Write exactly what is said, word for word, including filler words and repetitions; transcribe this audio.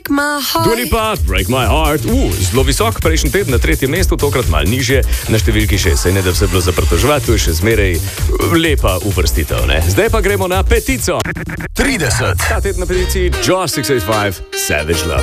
my heart. Dua Lipa, Break My Heart. Uh, zelo visok, prejšnji teden na tretjem mestu, tokrat malo nižje, na številki šest. Saj ne da bi se bilo zaprtoževati, to je še zmeraj lepa uvrstitev, ne? Zdaj pa gremo na petico. trideset. Ta teden na peticiji Josh šest osem pet, Savage Love.